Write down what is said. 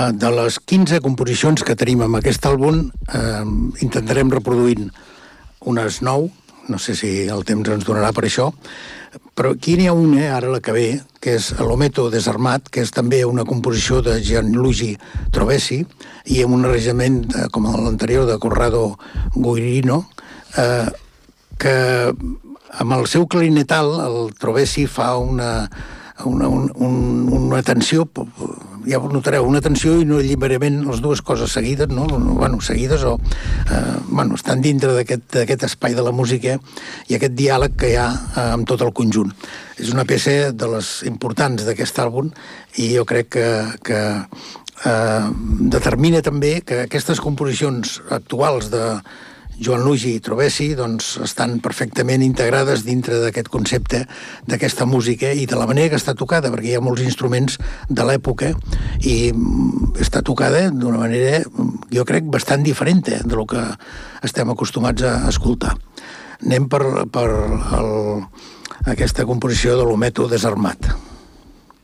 De les 15 composicions que tenim en aquest àlbum, intentarem reproduint unes 9, no sé si el temps ens donarà per això, però aquí n'hi ha una, ara la que ve, que és l'Ometto Desarmat, que és també una composició de Gianluigi Trovesi, i amb un arranjament, com l'anterior, de Corrado Guirino, que amb el seu clarinetal, el Trovesi fa una tensió, ja ho notareu, una tensió i un alliberament, les dues coses seguides, no? Seguides o... estan dintre d'aquest espai de la música i aquest diàleg que hi ha amb tot el conjunt. És una peça de les importants d'aquest àlbum i jo crec que determina també que aquestes composicions actuals de Gianluigi Trovesi estan perfectament integrades dintre d'aquest concepte, d'aquesta música i de la manera que està tocada, perquè hi ha molts instruments de l'època i està tocada d'una manera, jo crec, bastant diferent de lo que estem acostumats a escoltar. Anem per aquesta composició de l'Ometto Desarmat.